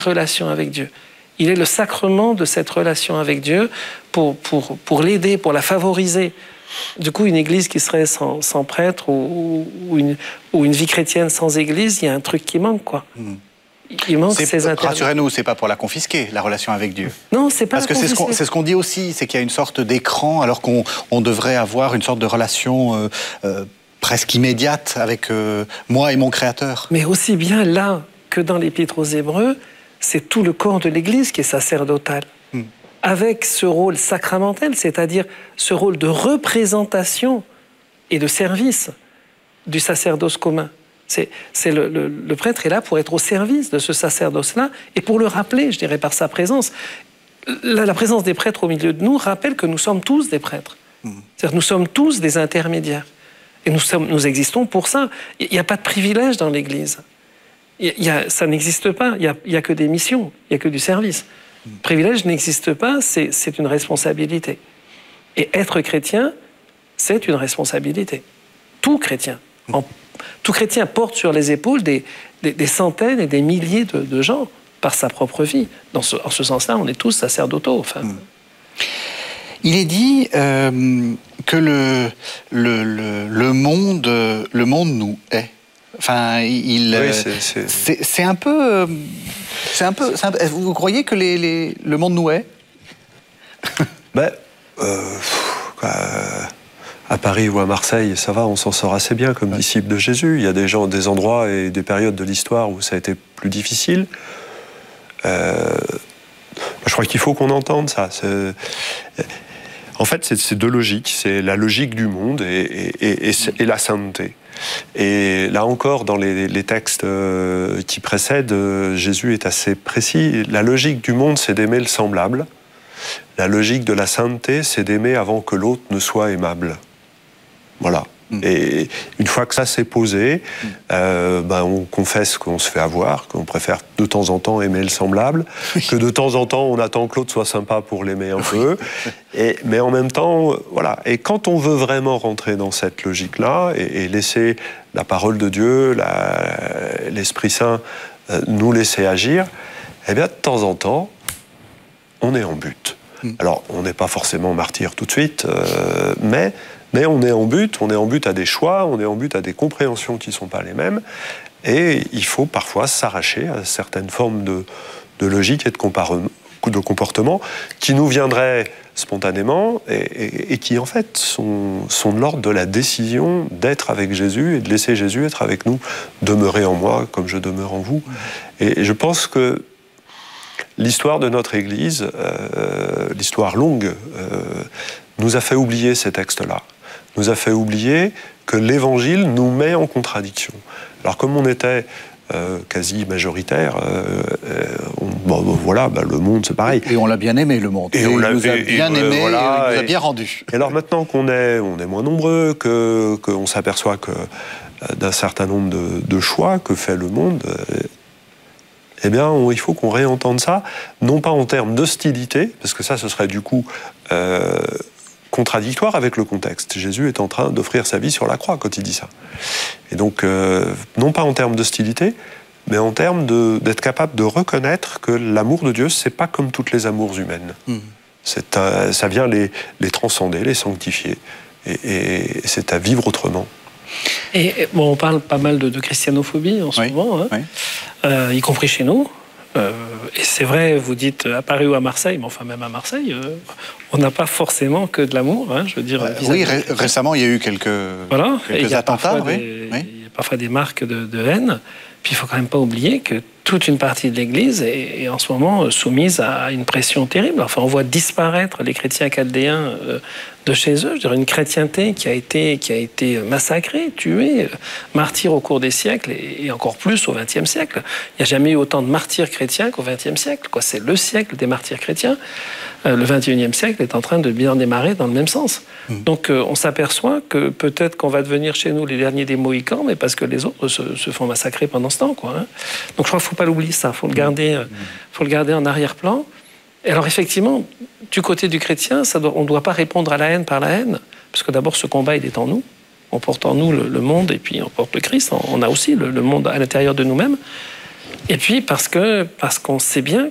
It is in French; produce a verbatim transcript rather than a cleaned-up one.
relation avec Dieu. Il est le sacrement de cette relation avec Dieu pour, pour, pour l'aider, pour la favoriser. Du coup, une église qui serait sans, sans prêtre ou, ou, une, ou une vie chrétienne sans église, il y a un truc qui manque, quoi. Mmh. Il manque c'est, ces interdits. Rassurez-nous, c'est pas pour la confisquer, la relation avec Dieu. Non, c'est pas Parce que c'est ce, qu'on, c'est ce qu'on dit aussi, c'est qu'il y a une sorte d'écran, alors qu'on on devrait avoir une sorte de relation euh, euh, presque immédiate avec euh, moi et mon Créateur. Mais aussi bien là que dans l'Épître aux Hébreux, c'est tout le corps de l'Église qui est sacerdotal. Hmm. Avec ce rôle sacramentel, c'est-à-dire ce rôle de représentation et de service du sacerdoce commun. C'est, c'est le, le, le prêtre est là pour être au service de ce sacerdoce-là et pour le rappeler, je dirais, par sa présence. La, la présence des prêtres au milieu de nous rappelle que nous sommes tous des prêtres. Mmh. C'est-à-dire nous sommes tous des intermédiaires. Et nous, sommes, nous existons pour ça. Il n'y a pas de privilège dans l'Église. Il y a, ça n'existe pas. Il n'y a, a que des missions, il n'y a que du service. Mmh. Privilège n'existe pas, c'est, c'est une responsabilité. Et être chrétien, c'est une responsabilité. Tout chrétien. Mmh. En, Tout chrétien porte sur les épaules des, des, des centaines et des milliers de, de gens par sa propre vie. Dans ce, en ce sens-là, on est tous sacerdotaux. Enfin. Mmh. Il est dit euh, que le, le, le, le, monde, le monde nous hait. Enfin, il, oui, c'est, c'est... C'est, c'est un peu... C'est un peu, c'est un peu vous croyez que les, les, le monde nous hait? Ben... Euh, quoi, à Paris ou à Marseille, ça va, on s'en sort assez bien comme ouais. disciples de Jésus. Il y a des gens, des endroits et des périodes de l'histoire où ça a été plus difficile. Euh, je crois qu'il faut qu'on entende ça. C'est... En fait, c'est, c'est deux logiques. C'est la logique du monde et, et, et, et la sainteté. Et là encore, dans les, les textes qui précèdent, Jésus est assez précis. La logique du monde, c'est d'aimer le semblable. La logique de la sainteté, c'est d'aimer avant que l'autre ne soit aimable. Voilà. Mmh. Et une fois que ça s'est posé, mmh. euh, ben on confesse qu'on se fait avoir, qu'on préfère de temps en temps aimer le semblable, oui. que de temps en temps on attend que l'autre soit sympa pour l'aimer un peu. Et, mais en même temps, voilà. Et quand on veut vraiment rentrer dans cette logique-là et, et laisser la parole de Dieu, la, l'Esprit Saint euh, nous laisser agir, eh bien de temps en temps, on est en but. Mmh. Alors, on n'est pas forcément martyr tout de suite, euh, mais... Mais on est en but, on est en but à des choix, on est en but à des compréhensions qui ne sont pas les mêmes. Et il faut parfois s'arracher à certaines formes de, de logique et de, compar- de comportement qui nous viendraient spontanément et, et, et qui, en fait, sont, sont de l'ordre de la décision d'être avec Jésus et de laisser Jésus être avec nous, demeurer en moi comme je demeure en vous. Et, et je pense que l'histoire de notre Église, euh, l'histoire longue, euh, nous a fait oublier ces textes-là. Nous a fait oublier que l'Évangile nous met en contradiction. Alors comme on était euh, quasi majoritaire, euh, on, bon, bon, voilà, bah, le monde c'est pareil. Et on l'a bien aimé le monde. Et, et on l'a, nous a et, bien et, aimé, voilà, et il nous a bien rendu. Et alors maintenant qu'on est, on est moins nombreux, que, qu'on s'aperçoit que, euh, d'un certain nombre de, de choix que fait le monde, euh, eh bien on, il faut qu'on réentende ça, non pas en termes d'hostilité, parce que ça ce serait du coup... Euh, contradictoire avec le contexte. Jésus est en train d'offrir sa vie sur la croix quand il dit ça. Et donc, euh, non pas en termes d'hostilité, mais en termes de, d'être capable de reconnaître que l'amour de Dieu, c'est pas comme toutes les amours humaines. Mmh. C'est un, ça vient les, les transcender, les sanctifier, et, et c'est à vivre autrement. Et bon, on parle pas mal de, de christianophobie en ce oui, moment, hein, oui. euh, y compris chez nous. Euh, et c'est vrai, vous dites à Paris ou à Marseille, mais enfin même à Marseille, euh, on n'a pas forcément que de l'amour, hein, je veux dire. Euh, oui, ré- récemment il y a eu quelques, voilà. quelques attentats. Oui. Des, oui. Il y a parfois des marques de, de haine. Puis il ne faut quand même pas oublier que toute une partie de l'Église est, est en ce moment soumise à une pression terrible. Enfin, on voit disparaître les chrétiens chaldéens euh, de chez eux. Je veux dire, une chrétienté qui a été, qui a été massacrée, tuée, martyre au cours des siècles, et, et encore plus au vingtième siècle. Il n'y a jamais eu autant de martyrs chrétiens qu'au vingtième siècle. Quoi. C'est le siècle des martyrs chrétiens. Euh, le vingt et unième siècle est en train de bien démarrer dans le même sens. Mmh. Donc euh, on s'aperçoit que peut-être qu'on va devenir chez nous les derniers des Mohicans, mais parce que les autres se, se font massacrer pendant ce temps. Quoi, hein. Donc je crois qu'il ne faut pas l'oublier, ça. Il faut le garder, euh, faut le garder en arrière-plan. Et alors effectivement, du côté du chrétien, ça doit, on ne doit pas répondre à la haine par la haine, parce que d'abord ce combat il est en nous. On porte en nous le, le monde et puis on porte le Christ. On a aussi le, le monde à l'intérieur de nous-mêmes. Et puis parce que parce qu'on sait bien